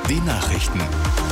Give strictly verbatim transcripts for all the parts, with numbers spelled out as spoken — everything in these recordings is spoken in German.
den Nachrichten.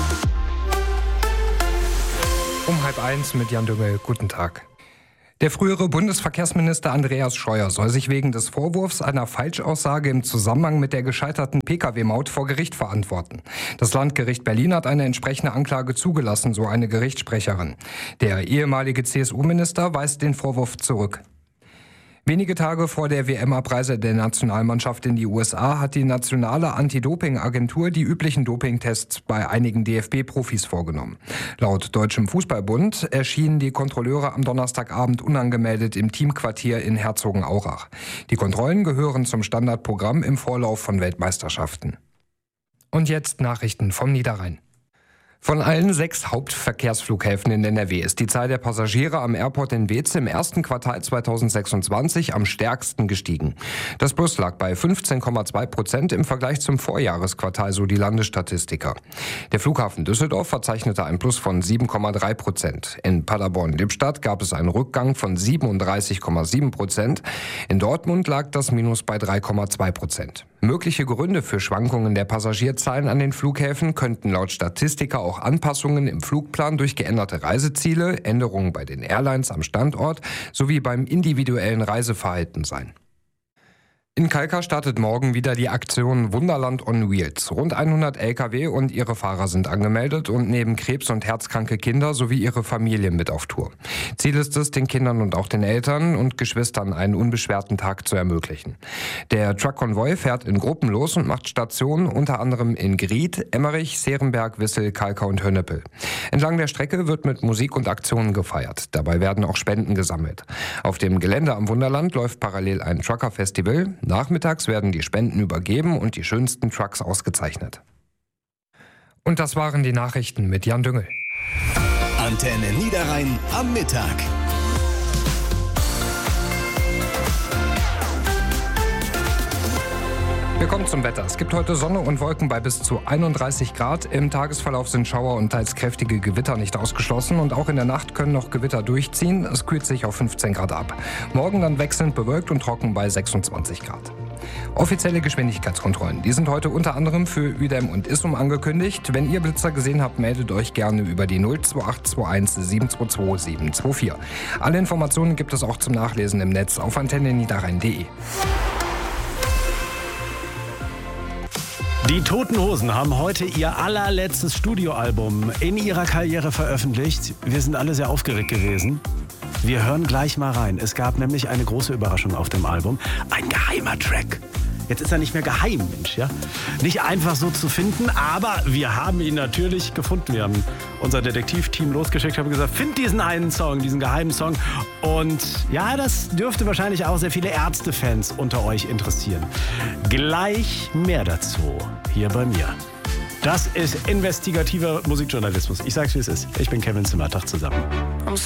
Um halb eins mit Jan Düngel. Guten Tag. Der frühere Bundesverkehrsminister Andreas Scheuer soll sich wegen des Vorwurfs einer Falschaussage im Zusammenhang mit der gescheiterten Pkw-Maut vor Gericht verantworten. Das Landgericht Berlin hat eine entsprechende Anklage zugelassen, so eine Gerichtssprecherin. Der ehemalige C S U-Minister weist den Vorwurf zurück. Wenige Tage vor der W M-Abreise der Nationalmannschaft in die U S A hat die nationale Anti-Doping-Agentur die üblichen Dopingtests bei einigen D F B-Profis vorgenommen. Laut Deutschem Fußballbund erschienen die Kontrolleure am Donnerstagabend unangemeldet im Teamquartier in Herzogenaurach. Die Kontrollen gehören zum Standardprogramm im Vorlauf von Weltmeisterschaften. Und jetzt Nachrichten vom Niederrhein. Von allen sechs Hauptverkehrsflughäfen in N R W ist die Zahl der Passagiere am Airport in Weeze im ersten Quartal zweitausendsechsundzwanzig am stärksten gestiegen. Das Plus lag bei fünfzehn Komma zwei Prozent im Vergleich zum Vorjahresquartal, so die Landesstatistiker. Der Flughafen Düsseldorf verzeichnete ein Plus von sieben Komma drei Prozent. In Paderborn-Lippstadt gab es einen Rückgang von siebenunddreißig Komma sieben Prozent. In Dortmund lag das Minus bei drei Komma zwei Prozent. Mögliche Gründe für Schwankungen der Passagierzahlen an den Flughäfen könnten laut Statistiker auch Anpassungen im Flugplan durch geänderte Reiseziele, Änderungen bei den Airlines am Standort sowie beim individuellen Reiseverhalten sein. In Kalkar startet morgen wieder die Aktion Wunderland on Wheels. Rund hundert L K W und ihre Fahrer sind angemeldet und nehmen krebs- und herzkranke Kinder sowie ihre Familien mit auf Tour. Ziel ist es, den Kindern und auch den Eltern und Geschwistern einen unbeschwerten Tag zu ermöglichen. Der Truck-Konvoi fährt in Gruppen los und macht Stationen unter anderem in Gried, Emmerich, Serenberg, Wissel, Kalkar und Hönnepel. Entlang der Strecke wird mit Musik und Aktionen gefeiert. Dabei werden auch Spenden gesammelt. Auf dem Gelände am Wunderland läuft parallel ein Trucker-Festival. Nachmittags werden die Spenden übergeben und die schönsten Trucks ausgezeichnet. Und das waren die Nachrichten mit Jan Düngel. Antenne Niederrhein am Mittag. Wir kommen zum Wetter. Es gibt heute Sonne und Wolken bei bis zu einunddreißig Grad. Im Tagesverlauf sind Schauer und teils kräftige Gewitter nicht ausgeschlossen. Und auch in der Nacht können noch Gewitter durchziehen. Es kühlt sich auf fünfzehn Grad ab. Morgen dann wechselnd bewölkt und trocken bei sechsundzwanzig Grad. Offizielle Geschwindigkeitskontrollen. Die sind heute unter anderem für Uedem und Issum angekündigt. Wenn ihr Blitzer gesehen habt, meldet euch gerne über die null zwei acht zwei eins sieben zwei zwei sieben zwei vier. Alle Informationen gibt es auch zum Nachlesen im Netz auf antenne niederrhein punkt de. Die Toten Hosen haben heute ihr allerletztes Studioalbum in ihrer Karriere veröffentlicht. Wir sind alle sehr aufgeregt gewesen. Wir hören gleich mal rein. Es gab nämlich eine große Überraschung auf dem Album. Ein geheimer Track. Jetzt ist er nicht mehr geheim, Mensch, ja? Nicht einfach so zu finden, aber wir haben ihn natürlich gefunden. Wir haben unser Detektivteam losgeschickt, haben gesagt, find diesen einen Song, diesen geheimen Song. Und ja, das dürfte wahrscheinlich auch sehr viele Ärzte-Fans unter euch interessieren. Gleich mehr dazu hier bei mir. Das ist investigativer Musikjournalismus. Ich sag's, wie es ist. Ich bin Kevin Zimmer. Tag zusammen.